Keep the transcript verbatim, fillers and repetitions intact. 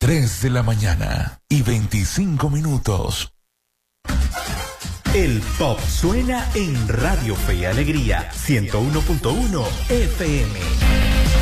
tres de la mañana y veinticinco minutos. El pop suena en Radio Fe y Alegría ciento uno punto uno F M.